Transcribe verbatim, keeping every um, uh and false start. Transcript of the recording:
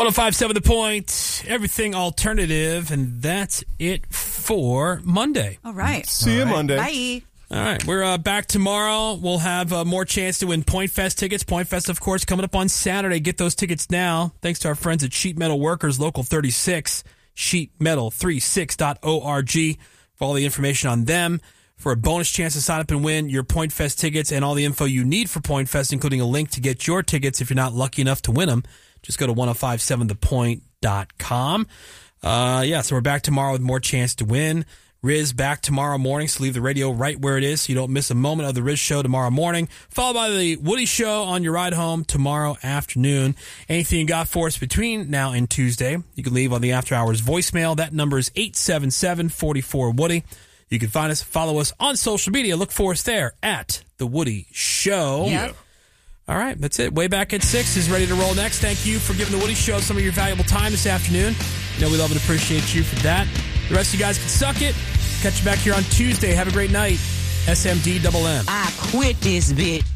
one oh five point seven The Point, everything alternative, and that's it for Monday. All right. See you All right. Monday. Bye. All right, we're uh, back tomorrow. We'll have uh, more chance to win Point Fest tickets. Point Fest, of course, coming up on Saturday. Get those tickets now. Thanks to our friends at Sheet Metal Workers, Local thirty-six, sheet metal thirty-six dot org for all the information on them. For a bonus chance to sign up and win your Point Fest tickets and all the info you need for Point Fest, including a link to get your tickets if you're not lucky enough to win them, just go to ten fifty-seven the point dot com. Uh, yeah, so we're back tomorrow with more chance to win. Riz back tomorrow morning, so leave the radio right where it is so you don't miss a moment of the Riz Show tomorrow morning, followed by the Woody Show on your ride home tomorrow afternoon. Anything you got for us between now and Tuesday, you can leave on the After Hours voicemail. That number is eight seven seven, four four, Woody. You can find us, follow us on social media. Look for us there at The Woody Show. Yep. All right, that's it. Way Back at six is ready to roll next. Thank you for giving The Woody Show some of your valuable time this afternoon. You know we love and appreciate you for that. The rest of you guys can suck it. Catch you back here on Tuesday. Have a great night. S M D double M. I quit this bit.